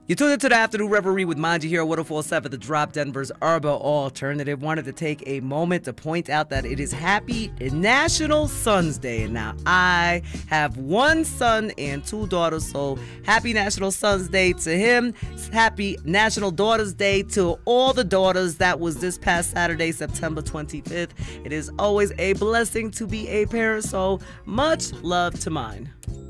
You tuned into the Afternoon Reverie with Manji here at 104.7 The Drop, Denver's Urban Alternative. Wanted to take a moment to point out that it is Happy National Sons Day. And now I have one son and two daughters, so Happy National Sons Day to him. Happy National Daughters Day to all the daughters. That was this past Saturday, September 25th. It is always a blessing to be a parent, so much love to mine.